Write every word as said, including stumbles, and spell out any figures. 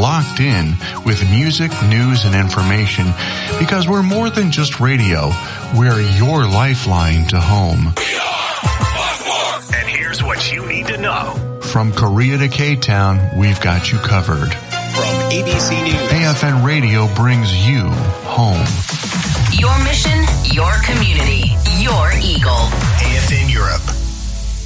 locked in with music, news, and information, because we're more than just radio. We're your lifeline to home. We are Buzzwalk! And here's what you need to know. From Korea to K-Town, we've got you covered. From A B C News, A F N Radio brings you home. Your mission, your community, your Eagle. A F N Europe.